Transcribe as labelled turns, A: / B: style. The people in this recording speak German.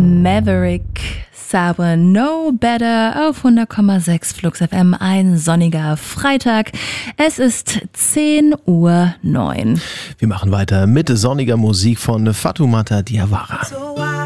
A: Maverick Sabre No Better auf 100,6 Flux FM. Ein sonniger Freitag. Es ist 10:09 Uhr.
B: Wir machen weiter mit sonniger Musik von Fatoumata Diawara.